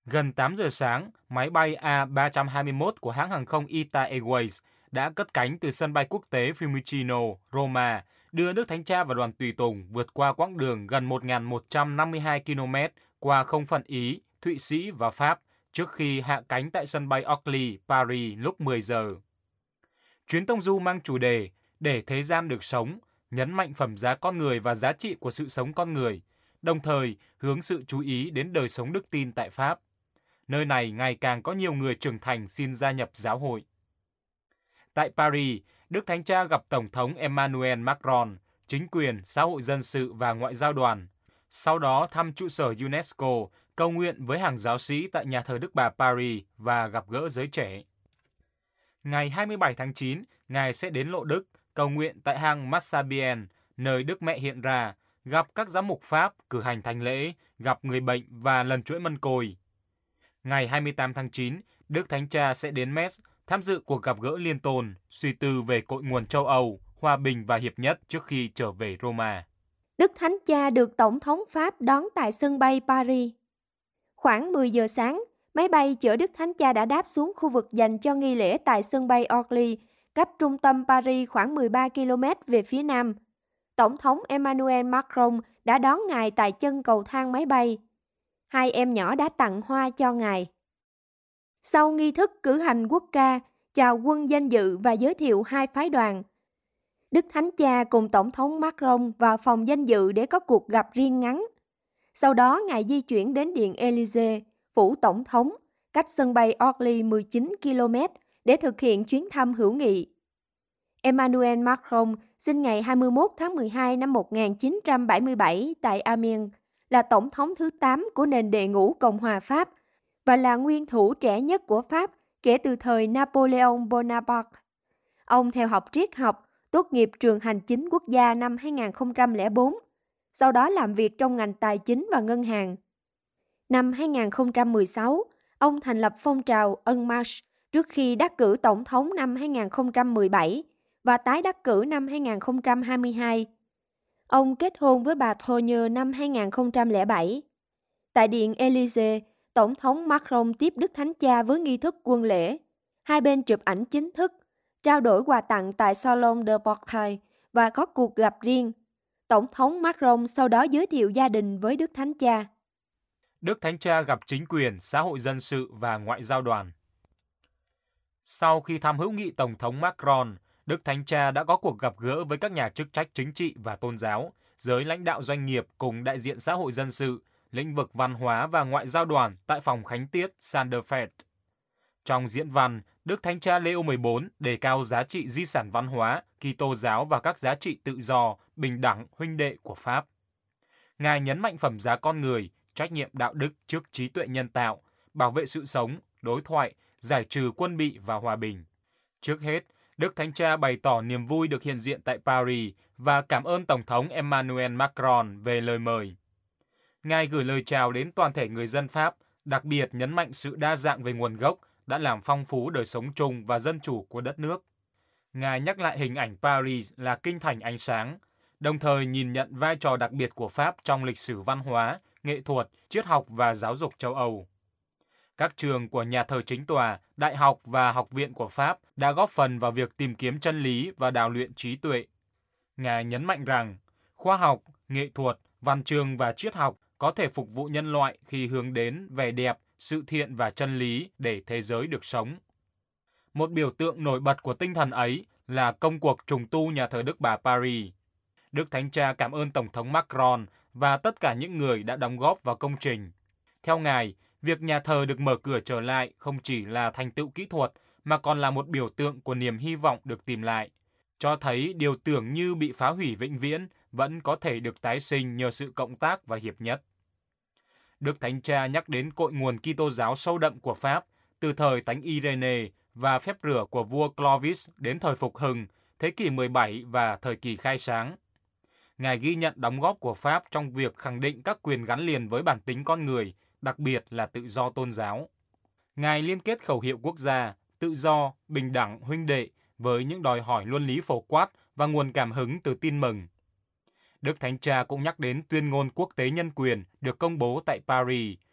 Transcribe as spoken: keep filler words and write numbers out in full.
Gần tám giờ sáng, máy bay A ba hai mốt của hãng hàng không I T A Airways đã cất cánh từ sân bay quốc tế Fiumicino, Roma, đưa Đức Thánh Cha và đoàn tùy tùng vượt qua quãng đường gần một nghìn một trăm năm mươi hai ki lô mét qua không phận Ý, Thụy Sĩ và Pháp trước khi hạ cánh tại sân bay Orly, Paris lúc mười giờ. Chuyến tông du mang chủ đề Để thế gian được sống, nhấn mạnh phẩm giá con người và giá trị của sự sống con người, đồng thời hướng sự chú ý đến đời sống đức tin tại Pháp. Nơi này ngày càng có nhiều người trưởng thành xin gia nhập giáo hội. Tại Paris, Đức Thánh Cha gặp Tổng thống Emmanuel Macron, chính quyền, xã hội dân sự và ngoại giao đoàn. Sau đó thăm trụ sở UNESCO, cầu nguyện với hàng giáo sĩ tại nhà thờ Đức Bà Paris và gặp gỡ giới trẻ. Ngày hai mươi bảy tháng chín, Ngài sẽ đến Lộ Đức, cầu nguyện tại hang Massabielle, nơi Đức Mẹ hiện ra, gặp các giám mục Pháp, cử hành thánh lễ, gặp người bệnh và lần chuỗi mân côi. Ngày hai mươi tám tháng chín, Đức Thánh Cha sẽ đến Metz tham dự cuộc gặp gỡ liên tôn, suy tư về cội nguồn châu Âu, hòa bình và hiệp nhất trước khi trở về Roma. Đức Thánh Cha được Tổng thống Pháp đón tại sân bay Paris. Khoảng mười giờ sáng, máy bay chở Đức Thánh Cha đã đáp xuống khu vực dành cho nghi lễ tại sân bay Orly, cách trung tâm Paris khoảng mười ba ki lô mét về phía nam. Tổng thống Emmanuel Macron đã đón Ngài tại chân cầu thang máy bay. Hai em nhỏ đã tặng hoa cho Ngài. Sau nghi thức cử hành quốc ca, chào quân danh dự và giới thiệu hai phái đoàn, Đức Thánh Cha cùng Tổng thống Macron vào phòng danh dự để có cuộc gặp riêng ngắn. Sau đó Ngài di chuyển đến Điện Élysée, phủ Tổng thống, cách sân bay Orly mười chín ki lô mét để thực hiện chuyến thăm hữu nghị. Emmanuel Macron sinh ngày hai mươi mốt tháng mười hai năm một nghìn chín trăm bảy mươi bảy tại Amiens, là Tổng thống thứ tám của nền đệ ngũ Cộng hòa Pháp và là nguyên thủ trẻ nhất của Pháp kể từ thời Napoleon Bonaparte. Ông theo học triết học, tốt nghiệp trường hành chính quốc gia năm hai nghìn không trăm lẻ bốn, sau đó làm việc trong ngành tài chính và ngân hàng. Năm hai nghìn không trăm mười sáu, ông thành lập phong trào En Marche trước khi đắc cử tổng thống năm hai nghìn không trăm mười bảy và tái đắc cử năm hai nghìn không trăm hai mươi hai. Ông kết hôn với bà Togne năm hai nghìn không trăm lẻ bảy. Tại Điện Élysée, Tổng thống Macron tiếp Đức Thánh Cha với nghi thức quân lễ. Hai bên chụp ảnh chính thức, trao đổi quà tặng tại Salon de Portail và có cuộc gặp riêng. Tổng thống Macron sau đó giới thiệu gia đình với Đức Thánh Cha. Đức Thánh Cha gặp chính quyền, xã hội dân sự và ngoại giao đoàn. Sau khi thăm hữu nghị Tổng thống Macron, Đức Thánh Cha đã có cuộc gặp gỡ với các nhà chức trách chính trị và tôn giáo, giới lãnh đạo doanh nghiệp cùng đại diện xã hội dân sự, lĩnh vực văn hóa và ngoại giao đoàn tại phòng khánh tiết Saint-Denis. Trong diễn văn, Đức Thánh Cha Leo mười bốn đề cao giá trị di sản văn hóa, Kitô giáo và các giá trị tự do, bình đẳng, huynh đệ của Pháp. Ngài nhấn mạnh phẩm giá con người, trách nhiệm đạo đức trước trí tuệ nhân tạo, bảo vệ sự sống, đối thoại, giải trừ quân bị và hòa bình. Trước hết, Đức Thánh Cha bày tỏ niềm vui được hiện diện tại Paris và cảm ơn Tổng thống Emmanuel Macron về lời mời. Ngài gửi lời chào đến toàn thể người dân Pháp, đặc biệt nhấn mạnh sự đa dạng về nguồn gốc đã làm phong phú đời sống chung và dân chủ của đất nước. Ngài nhắc lại hình ảnh Paris là kinh thành ánh sáng, đồng thời nhìn nhận vai trò đặc biệt của Pháp trong lịch sử văn hóa, nghệ thuật, triết học và giáo dục châu Âu. Các trường của nhà thờ chính tòa, đại học và học viện của Pháp đã góp phần vào việc tìm kiếm chân lý và đào luyện trí tuệ. Ngài nhấn mạnh rằng, khoa học, nghệ thuật, văn chương và triết học có thể phục vụ nhân loại khi hướng đến vẻ đẹp, sự thiện và chân lý để thế giới được sống. Một biểu tượng nổi bật của tinh thần ấy là công cuộc trùng tu nhà thờ Đức Bà Paris. Đức Thánh Cha cảm ơn Tổng thống Macron và tất cả những người đã đóng góp vào công trình. Theo Ngài, việc nhà thờ được mở cửa trở lại không chỉ là thành tựu kỹ thuật mà còn là một biểu tượng của niềm hy vọng được tìm lại, cho thấy điều tưởng như bị phá hủy vĩnh viễn vẫn có thể được tái sinh nhờ sự cộng tác và hiệp nhất. Đức Thánh Cha nhắc đến cội nguồn Kitô giáo sâu đậm của Pháp, từ thời Thánh Irene và phép rửa của vua Clovis đến thời Phục Hưng, thế kỷ mười bảy và thời kỳ khai sáng. Ngài ghi nhận đóng góp của Pháp trong việc khẳng định các quyền gắn liền với bản tính con người, đặc biệt là tự do tôn giáo. Ngài liên kết khẩu hiệu quốc gia, tự do, bình đẳng, huynh đệ với những đòi hỏi luân lý phổ quát và nguồn cảm hứng từ tin mừng. Đức Thánh Cha cũng nhắc đến tuyên ngôn quốc tế nhân quyền được công bố tại Paris,